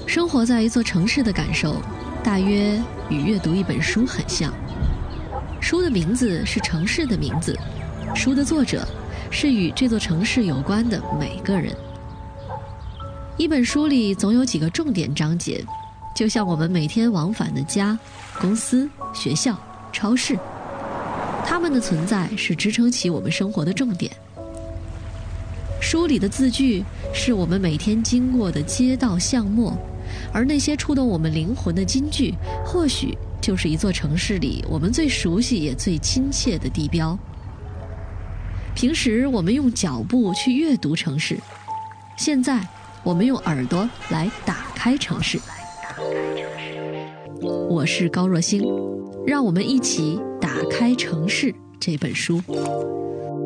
生活在一座城市的感受，大约与阅读一本书很像。书的名字是城市的名字，书的作者是与这座城市有关的每个人。一本书里总有几个重点章节，就像我们每天往返的家、公司、学校、超市，它们的存在是支撑起我们生活的重点。书里的字句是我们每天经过的街道巷陌，而那些触动我们灵魂的金句，或许就是一座城市里我们最熟悉也最亲切的地标。平时我们用脚步去阅读城市，现在我们用耳朵来打开城市。我是高若星，让我们一起打开城市这本书。